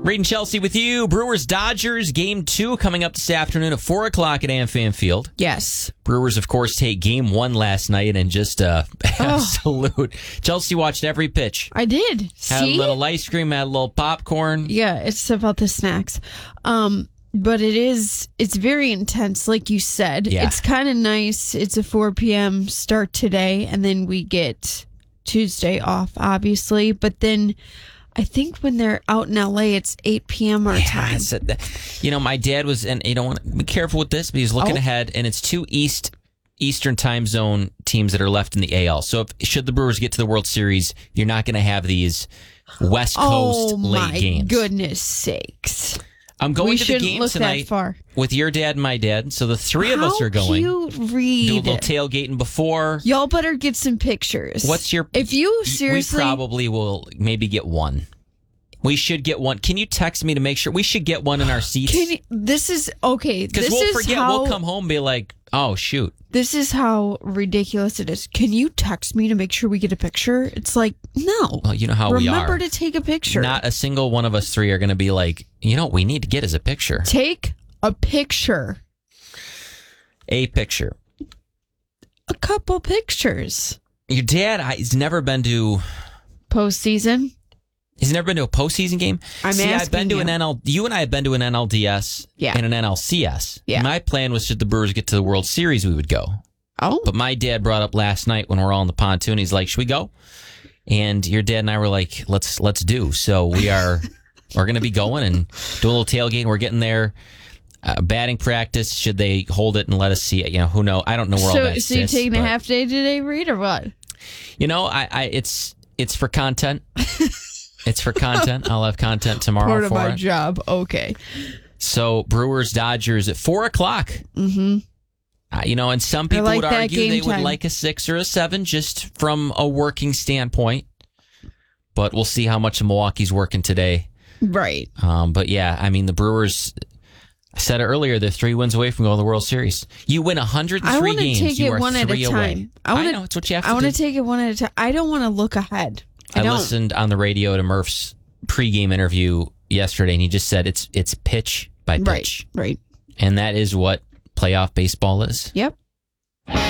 Reed and Chelsea with you. Brewers-Dodgers, Game 2 coming up this afternoon at 4 o'clock at AmFam Field. Yes. Brewers, of course, take Game 1 last night and just absolute. Chelsea watched every pitch. I did. Had a little ice cream, had a little popcorn. Yeah, it's about the snacks. But it's very intense, like you said. Yeah. It's kind of nice. It's a 4 p.m. start today, and then we get Tuesday off, obviously. But then I think when they're out in LA, it's 8 p.m. our time. My dad was, and you don't want to be careful with this, but he's looking ahead, and it's two Eastern time zone teams that are left in the AL. So should the Brewers get to the World Series, you're not going to have these West Coast late games. Oh, my goodness sakes. I'm going to the game look tonight that far. with your dad and my dad. So the three of us are going. How cute, Reed. Do a little tailgating before. Y'all better get some pictures. If you seriously... We probably will maybe get one. We should get one. Can you text me to make sure? We should get one in our seats. This is, okay. Because we'll forget. We'll come home and be like, oh, shoot. This is how ridiculous it is. Can you text me to make sure we get a picture? It's like, no. Well, you know how we are. Remember to take a picture. Not a single one of us three are going to be like, what we need to get is a picture. Take a picture. A picture. A couple pictures. Your dad, he's never been to... Postseason? He's never been to a postseason game? I've been to you and I have been to an NLDS and an NLCS. Yeah. My plan was, should the Brewers get to the World Series, we would go. Oh. But my dad brought up last night when we're all on the pontoon, he's like, should we go? And your dad and I were like, let's do. So we're going to be going and do a little tailgate. We're getting there. Batting practice, should they hold it and let us see it? Who knows? I don't know where all that sits. So you taking a half day today, Reed, or what? It's for content. It's for content. I'll have content tomorrow Part of for my it. job. Okay. So Brewers-Dodgers at 4 o'clock. Mm-hmm. And some people would argue they would like a 6 or a 7 just from a working standpoint. But we'll see how much of Milwaukee's working today. Right. But yeah, the Brewers, I said it earlier, they're 3 wins away from going to the World Series. You win 103 games, you are 3 away. I know, it's what you have to do. I want to take it one at a time. I don't want to look ahead. I listened on the radio to Murph's pregame interview yesterday, and he just said it's pitch by pitch. Right. And that is what playoff baseball is. Yep.